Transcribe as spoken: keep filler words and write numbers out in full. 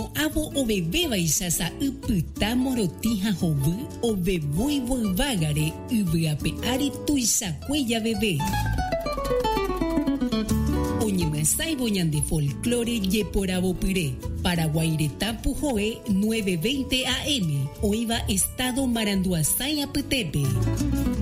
no avo o bebé baixasa upyta morotija hovy o beboi voivágare yvyape ari tuisakueya bebé. Oñemyasãivo ñande folclore jeporavopyre. Paraguaireta Pujoe nueve veinte A M. Oiva Estado Maranduasái apytépe.